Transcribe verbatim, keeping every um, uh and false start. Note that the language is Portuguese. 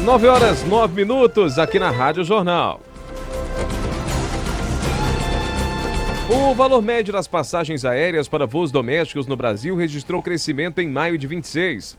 nove horas, nove minutos, aqui na Rádio Jornal. O valor médio das passagens aéreas para voos domésticos no Brasil registrou crescimento em maio de vinte e seis.